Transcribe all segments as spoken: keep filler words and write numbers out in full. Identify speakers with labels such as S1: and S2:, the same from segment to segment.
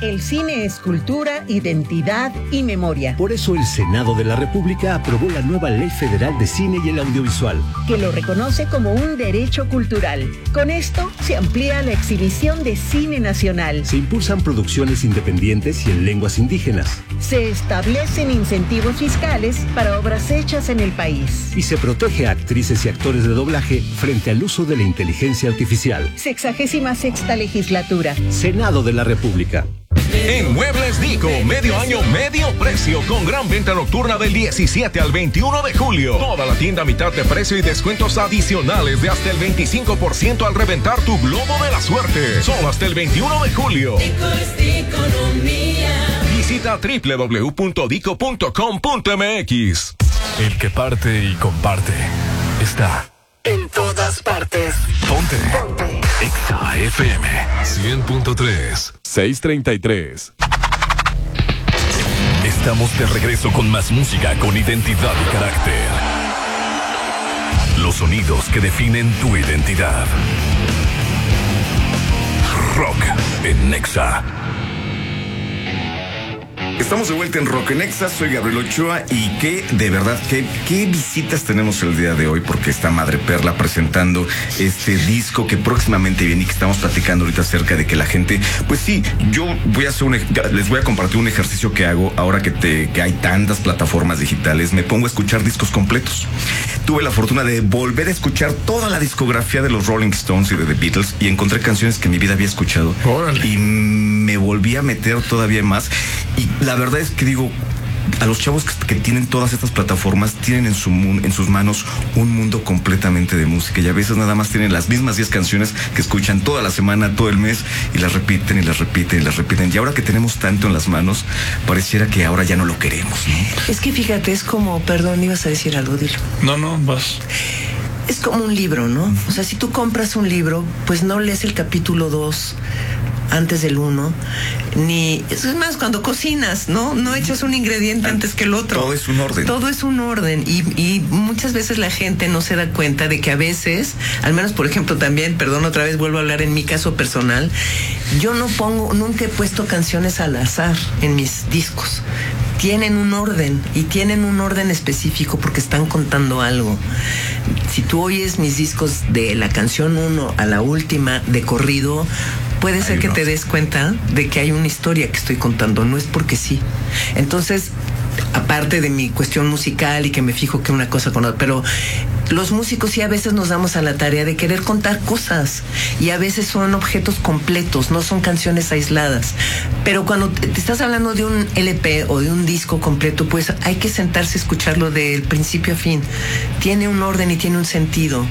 S1: El cine es cultura, identidad y memoria.
S2: Por eso el Senado de la República aprobó la nueva Ley Federal de Cine y el Audiovisual,
S1: que lo reconoce como un derecho cultural. Con esto se amplía la exhibición de cine nacional.
S2: Se impulsan producciones independientes y en lenguas indígenas.
S1: Se establecen incentivos fiscales para obras hechas en el país.
S2: Y se protege a actrices y actores de doblaje frente al uso de la inteligencia artificial.
S1: Sexagésima sexta legislatura.
S2: Senado de la República.
S3: En Muebles Dico, medio año, medio precio, con gran venta nocturna del diecisiete al veintiuno de julio. Toda la tienda a mitad de precio y descuentos adicionales de hasta el veinticinco por ciento al reventar tu globo de la suerte. Solo hasta el veintiuno de julio.
S4: Dico es economía.
S3: Visita doble u doble u doble u punto dico punto com punto m x.
S5: El que parte y comparte está
S6: en todas partes.
S5: Ponte. Ponte. Exa F M cien punto tres, seiscientos treinta y tres. Estamos de regreso con más música con identidad y carácter. Los sonidos que definen tu identidad. Rock en Exa.
S7: Estamos de vuelta en Rock en Exa, soy Gabriel Ochoa y que, de verdad, que qué visitas tenemos el día de hoy, porque está Madre Perla presentando este disco que próximamente viene y que estamos platicando ahorita acerca de que la gente, pues sí, yo voy a hacer un, les voy a compartir un ejercicio que hago ahora que, te, que hay tantas plataformas digitales, me pongo a escuchar discos completos. Tuve la fortuna de volver a escuchar toda la discografía de los Rolling Stones y de The Beatles y encontré canciones que en mi vida había escuchado.
S8: Órale.
S7: Y me volví a meter todavía más. Y la verdad es que digo, a los chavos que, que tienen todas estas plataformas, tienen en, su, en sus manos un mundo completamente de música y a veces nada más tienen las mismas diez canciones que escuchan toda la semana, todo el mes y las repiten y las repiten y las repiten. Y ahora que tenemos tanto en las manos, pareciera que ahora ya no lo queremos, ¿no?
S6: Es que fíjate, es como, perdón, ibas a decir algo, dilo.
S8: No, no, vas.
S6: Es como un libro, ¿no? O sea, si tú compras un libro, pues no lees el capítulo dos antes del uno, ni... Es más, cuando cocinas, ¿no? No echas un ingrediente antes que el otro.
S7: Todo es un orden.
S6: Todo es un orden. Y, y muchas veces la gente no se da cuenta de que a veces, al menos por ejemplo también, perdón, otra vez vuelvo a hablar en mi caso personal, yo no pongo, nunca he puesto canciones al azar en mis discos. Tienen un orden y tienen un orden específico porque están contando algo. Si tú oyes mis discos de la canción uno a la última de corrido, puede ser que te des cuenta de que hay una historia que estoy contando, no es porque sí. Entonces, aparte de mi cuestión musical y que me fijo que una cosa con otra, pero los músicos sí a veces nos damos a la tarea de querer contar cosas y a veces son objetos completos, no son canciones aisladas. Pero cuando te estás hablando de un L P o de un disco completo, pues hay que sentarse a escucharlo del principio a fin. Tiene un orden y tiene un sentido.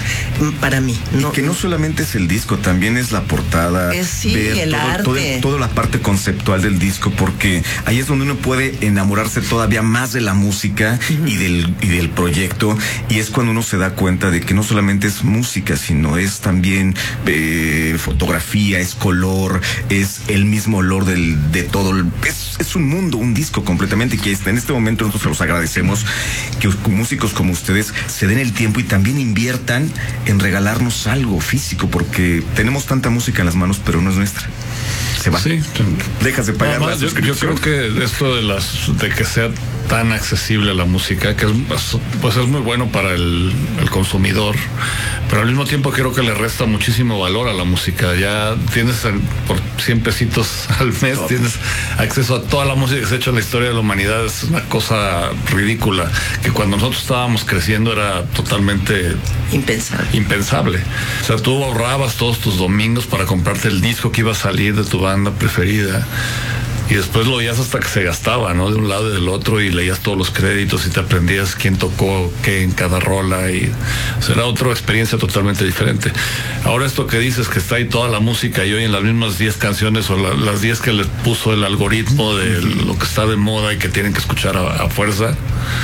S6: Para mí,
S7: ¿no? Y que no solamente es el disco, también es la portada,
S6: es, sí,
S7: ver
S6: el
S7: todo,
S6: arte.
S7: todo, toda la parte conceptual del disco, porque ahí es donde uno puede enamorarse todavía más de la música uh-huh. y del y del proyecto, y es cuando uno se da cuenta de que no solamente es música, sino es también eh, fotografía, es color, es el mismo olor del, de todo, el, es, es un mundo, un disco completamente, que en este momento nosotros los agradecemos que músicos como ustedes se den el tiempo y también inviertan en regalarnos algo físico, porque tenemos tanta música en las manos, pero no es nuestra. Se va.
S8: Sí.
S7: Dejas de pagar.
S8: No, la yo, yo creo que esto de las de que sea tan accesible la música, que es, pues es muy bueno para el, el consumidor, pero al mismo tiempo creo que le resta muchísimo valor a la música. Ya tienes por cien pesitos al mes, no. tienes acceso a toda la música que se ha hecho en la historia de la humanidad. Es una cosa ridícula, que cuando nosotros estábamos creciendo era totalmente
S6: impensable.
S8: impensable. O sea, tú ahorrabas todos tus domingos para comprarte el disco que iba a salir de tu banda preferida. Y después lo oías hasta que se gastaba, ¿no? De un lado y del otro, y leías todos los créditos y te aprendías quién tocó qué en cada rola, y o sea, era otra experiencia totalmente diferente. Ahora esto que dices, que está ahí toda la música y hoy en las mismas diez canciones o la, las diez que les puso el algoritmo de lo que está de moda y que tienen que escuchar a, a fuerza,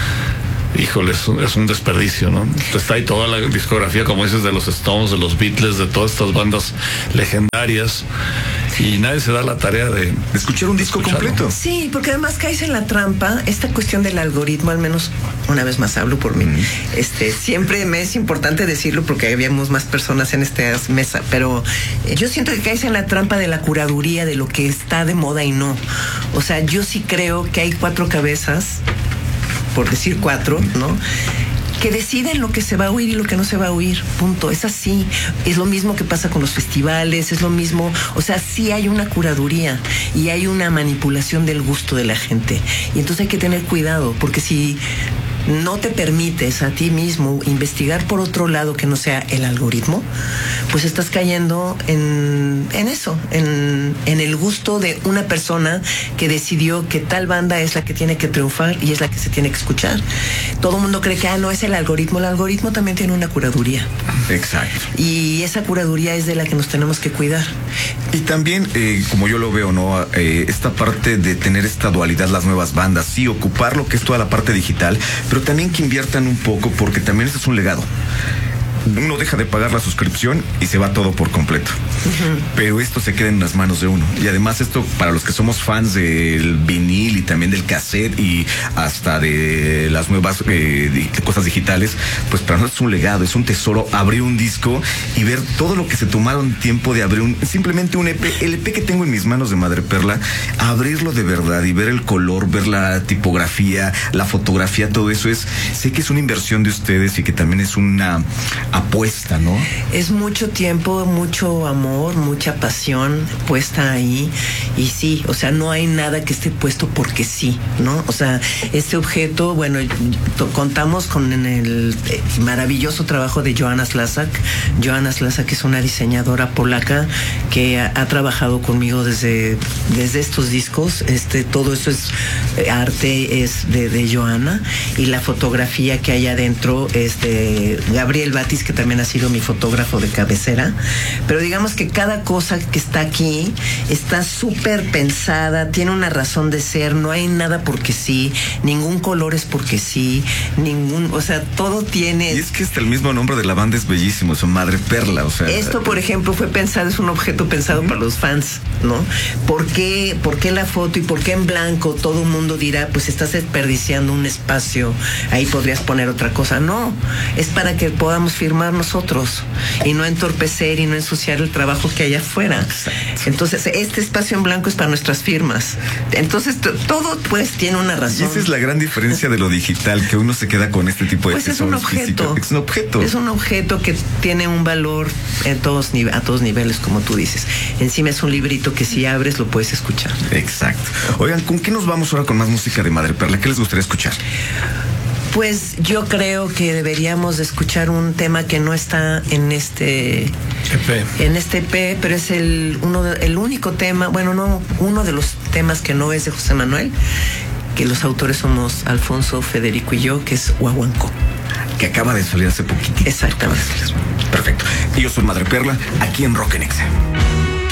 S8: híjole, es un, es un desperdicio, ¿no? Está ahí toda la discografía, como dices, de los Stones, de los Beatles, de todas estas bandas legendarias. y nadie se da la tarea de,
S7: de escuchar un disco
S8: escucharlo.
S7: completo.
S6: Sí, porque además caes en la trampa, esta cuestión del algoritmo, al menos una vez más hablo por mí. Mm. Este, siempre me es importante decirlo porque habíamos más personas en esta mesa, pero yo siento que caes en la trampa de la curaduría de lo que está de moda y no. O sea, yo sí creo que hay cuatro cabezas, por decir cuatro, ¿no?, que deciden lo que se va a oír y lo que no se va a oír, punto. Es así. Es lo mismo que pasa con los festivales, es lo mismo. O sea, sí hay una curaduría y hay una manipulación del gusto de la gente. Y entonces hay que tener cuidado, porque si no te permites a ti mismo investigar por otro lado que no sea el algoritmo, pues estás cayendo en, en eso, en, en el gusto de una persona que decidió que tal banda es la que tiene que triunfar y es la que se tiene que escuchar. Todo el mundo cree que, ah, no, es el algoritmo. El algoritmo también tiene una curaduría.
S7: Exacto.
S6: Y esa curaduría es de la que nos tenemos que cuidar.
S7: Y también, eh, como yo lo veo, ¿no? Eh, esta parte de tener esta dualidad, las nuevas bandas, sí, ocupar lo que es toda la parte digital, pero también que inviertan un poco, porque también eso es un legado. Uno deja de pagar la suscripción y se va todo por completo. Uh-huh. Pero esto se queda en las manos de uno. Y además esto, para los que somos fans del vinil y también del cassette y hasta de las nuevas eh, de cosas digitales, pues para nosotros es un legado, es un tesoro abrir un disco y ver todo lo que se tomaron tiempo de abrir un, simplemente un E P. El E P que tengo en mis manos de Madreperla, abrirlo de verdad y ver el color, ver la tipografía, la fotografía, todo eso es, sé que es una inversión de ustedes y que también es una apuesta, ¿no?
S6: Es mucho tiempo, mucho amor, mucha pasión puesta ahí. Y sí, o sea, no hay nada que esté puesto porque sí, ¿no? O sea, este objeto, bueno, contamos con el maravilloso trabajo de Joanna Slazak. Joanna Slazak es una diseñadora polaca que ha, ha trabajado conmigo desde, desde estos discos. Este, todo eso es arte, es de, de Joanna. Y la fotografía que hay adentro es de Gabriel Batis, que también ha sido mi fotógrafo de cabecera. Pero digamos que cada cosa que está aquí está súper pensada, tiene una razón de ser, no hay nada porque sí, ningún color es porque sí, ningún, o sea, todo tiene...
S7: Y es que hasta el mismo nombre de la banda es bellísimo, es Madreperla, o sea...
S6: Esto, por ejemplo, fue pensado, es un objeto pensado uh-huh. para los fans, ¿no? ¿Por qué, por qué la foto y por qué en blanco? Todo el mundo dirá, pues estás desperdiciando un espacio, ahí podrías poner otra cosa. No, es para que podamos firmar nosotros y no entorpecer y no ensuciar el trabajo que hay afuera. Entonces, este espacio en blanco es para nuestras firmas. Entonces, t- todo pues tiene una razón.
S7: Y esa es la gran diferencia de lo digital, que uno se queda con este tipo de
S6: pues es un objeto.
S7: Es un objeto.
S6: Es un objeto que tiene un valor en todos a todos niveles, como tú dices. Encima es un librito que si abres lo puedes escuchar.
S7: Exacto. Oigan, ¿con qué nos vamos ahora con más música de Madreperla? ¿Qué les gustaría escuchar?
S6: Pues yo creo que deberíamos de escuchar un tema que no está en este
S8: E P.
S6: En este E P, pero es el uno de, el único tema, bueno, no, uno de los temas que no es de José Manuel, que los autores somos Alfonso, Federico y yo, que es Huahuanco.
S7: Que acaba de salir hace poquito.
S6: Exactamente.
S7: Perfecto. Y yo soy Madreperla, aquí en Rock en Exa.